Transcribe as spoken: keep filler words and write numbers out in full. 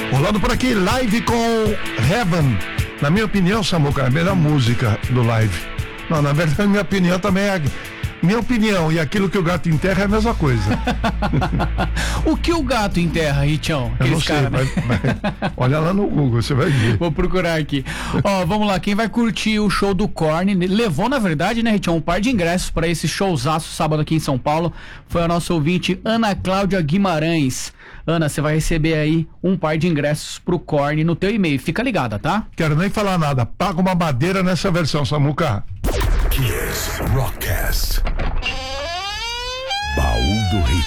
Rolando por aqui, Live com Heaven. Na minha opinião, Samuca, é a melhor música do Live. Não, na verdade, minha opinião também é... Minha opinião e aquilo que o gato enterra é a mesma coisa. O que o gato enterra, Richão? Eu não sei, cara, né? mas, mas, olha lá no Google, você vai ver. Vou procurar aqui. Ó, vamos lá, quem vai curtir o show do Korn, levou na verdade, né, Richão, um par de ingressos para esse showzaço sábado aqui em São Paulo, foi a nossa ouvinte Ana Cláudia Guimarães. Ana, você vai receber aí um par de ingressos pro Korn no teu e-mail, fica ligada, tá? Quero nem falar nada, paga uma madeira nessa versão, Samuca. Kiss Rockcast. Baú do Richão.